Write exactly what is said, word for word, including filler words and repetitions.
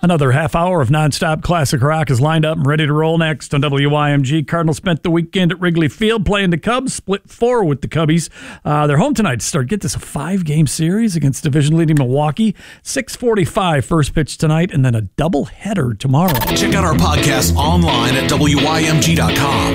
Another half hour of nonstop classic rock is lined up and ready to roll next on W Y M G. Cardinals spent the weekend at Wrigley Field playing the Cubs, split four with the Cubbies. Uh, they're home tonight to start. Get this, a five-game series against division-leading Milwaukee. six forty-five first pitch tonight, and then a doubleheader tomorrow. Check out our podcast online at W Y M G dot com.